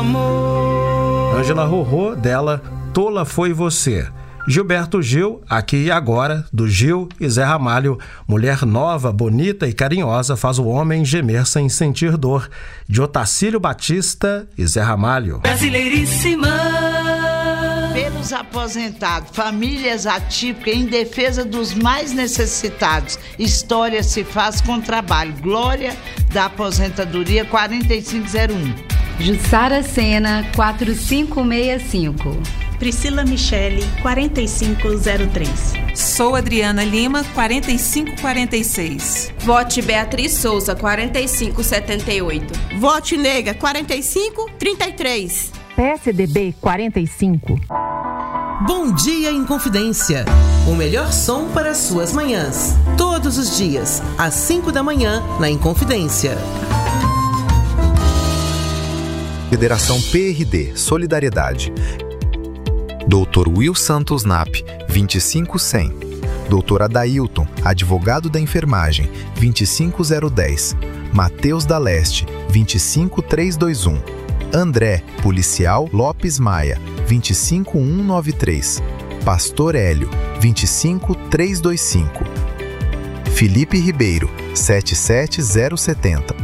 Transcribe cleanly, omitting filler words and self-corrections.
amor. Ângela Rorô, dela Tola Foi Você. Gilberto Gil, Aqui e Agora, do Gil e Zé Ramalho. Mulher nova, bonita e carinhosa faz o homem gemer sem sentir dor, de Otacílio Batista e Zé Ramalho. Brasileiríssima. Pelos aposentados, famílias atípicas em defesa dos mais necessitados. História se faz com trabalho. Glória da Aposentadoria 4501. Jussara Sena 4565. Priscila Michele, 4503. Sou Adriana Lima, 4546. Vote Beatriz Souza, 4578. Vote Nega, 4533. PSDB 45. Bom Dia Inconfidência. O melhor som para suas manhãs. Todos os dias, às 5 da manhã, na Inconfidência. Federação PRD Solidariedade. Dr. Will Santos Nap, 25100. Dr. Adailton, advogado da enfermagem, 25010. Mateus da Leste, 25321. André, policial Lopes Maia, 25193. Pastor Hélio, 25325. Felipe Ribeiro, 77070.